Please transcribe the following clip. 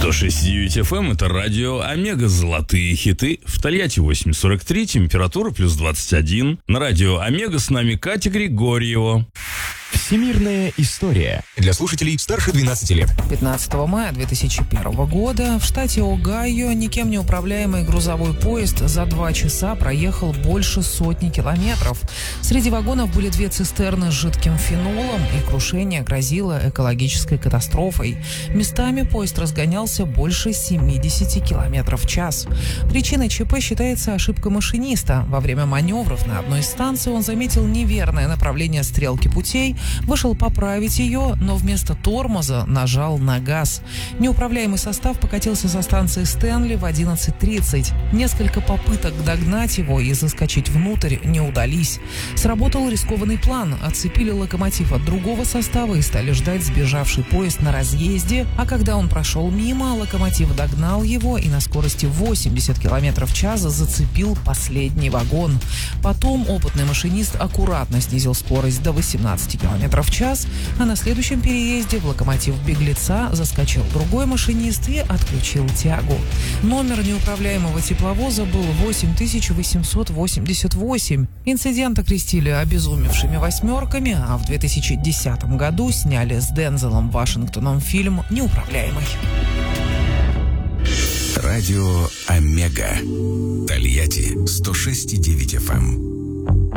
106.9 FM — это радио Омега, золотые хиты. В Тольятти 8:43, температура плюс 21. На радио Омега с нами Катя Григорьева. Всемирная история для слушателей старше 12 лет. 15 мая 2001 года в штате Огайо никем не управляемый грузовой поезд за 2 часа проехал больше сотни километров. Среди вагонов были 2 цистерны с жидким фенолом, и крушение грозило экологической катастрофой. Местами поезд разгонялся больше 70 километров в час. Причиной ЧП считается ошибка машиниста. Во время маневров на одной из станций он заметил неверное направление стрелки путей, вышел поправить ее, но вместо тормоза нажал на газ. Неуправляемый состав покатился со станции Стэнли в 11:30. Несколько попыток догнать его и заскочить внутрь не удались. Сработал рискованный план. Отцепили локомотив от другого состава и стали ждать сбежавший поезд на разъезде, а когда он прошел мимо, локомотив догнал его и на скорости 80 км в час зацепил последний вагон. Потом опытный машинист аккуратно снизил скорость до 18 км в час, а на следующем переезде в локомотив беглеца заскочил другой машинист и отключил тягу. Номер неуправляемого тепловоза был 8888. Инцидент окрестили обезумевшими восьмерками, а в 2010 году сняли с Дензелом Вашингтоном фильм «Неуправляемый». Радио Омега. Тольятти 106.9 FM.